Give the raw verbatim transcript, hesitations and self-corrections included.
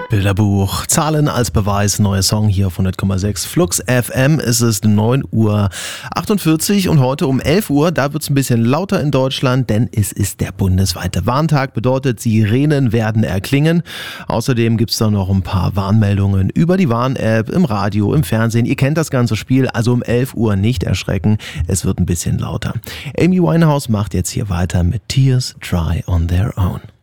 Bilderbuch, Zahlen als Beweis, neuer Song hier auf hundert Komma sechs Flux F M. Es ist neun Uhr achtundvierzig und heute um elf Uhr, da wird es ein bisschen lauter in Deutschland, denn es ist der bundesweite Warntag, bedeutet Sirenen werden erklingen. Außerdem gibt es da noch ein paar Warnmeldungen über die Warn-App, im Radio, im Fernsehen. Ihr kennt das ganze Spiel, also um elf Uhr nicht erschrecken, es wird ein bisschen lauter. Amy Winehouse macht jetzt hier weiter mit Tears Dry on Their Own.